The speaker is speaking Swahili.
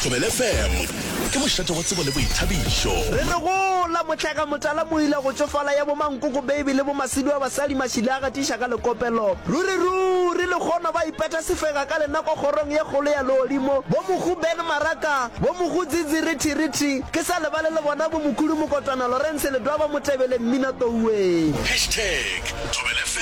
Thobela FM ke mošate wa tsebo le boithabišo re le go la motlhaka motala mo ile go tsofala ya bo mankoko baby le bo masidi wa basadi mashila ga tiša ka lekopelo ruri le gona ba ipeta sefeka ka lenako kgorong ye kgolo ya lodimo bo mogu Ben Maraka bo mogu tsitsirithirithi ke sa lebale le bona bo mokhudu mokotwana Lawrence le dwa ba motebele mmina touwe #Thobela FM